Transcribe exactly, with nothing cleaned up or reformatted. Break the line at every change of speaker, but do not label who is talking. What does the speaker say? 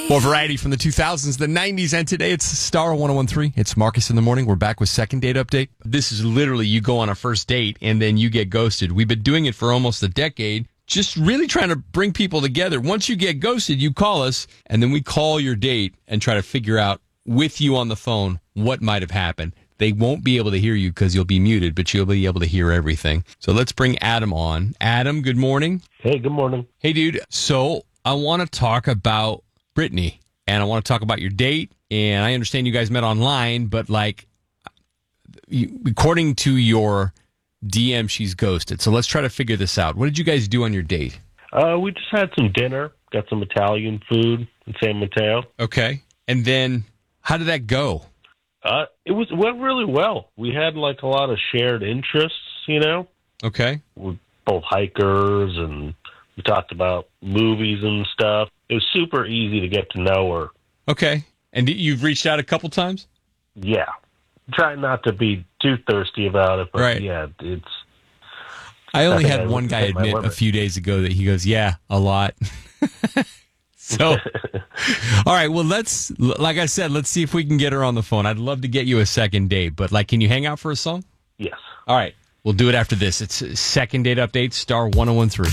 More variety from the two thousands, the nineties, and today it's Star one oh one three. It's Marcus in the Morning. We're back with second date update. This is literally you go on a first date and then you get ghosted. We've been doing it for almost a decade, just really trying to bring people together. Once you get ghosted, you call us, and then we call your date and try to figure out with you on the phone what might have happened. They won't be able to hear you because you'll be muted, but you'll be able to hear everything. So let's bring Adam on. Adam, good morning.
Hey, good morning.
Hey, dude. So I want to talk about Brittany, and I want to talk about your date. And I understand you guys met online, but like, you, according to your D M, she's ghosted. So let's try to figure this out. What did you guys do on your date?
Uh, we just had some dinner, got some Italian food in San Mateo.
Okay. And then how did that go?
Uh, it was it went really well. We had like a lot of shared interests, you know.
Okay.
We're both hikers, and we talked about movies and stuff. It was super easy to get to know her.
Okay. And you've reached out a couple times?
Yeah. Try not to be too thirsty about it, but
right.
yeah, it's...
I only
I
had
I
one guy admit a few days ago that he goes, yeah, a lot. So, all right, well, let's, like I said, let's see if we can get her on the phone. I'd love to get you a second date, but like, can you hang out for a song?
Yes.
All right, we'll do it after this. It's second date update, Star one oh one three.